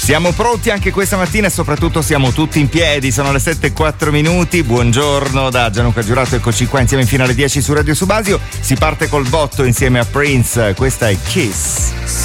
Siamo pronti anche questa mattina e soprattutto siamo tutti in piedi, sono le 7:04. Buongiorno da Gianluca Giurato, eccoci qua insieme fino alle 10 su Radio Subasio. Si parte col botto insieme a Prince, questa è Kiss.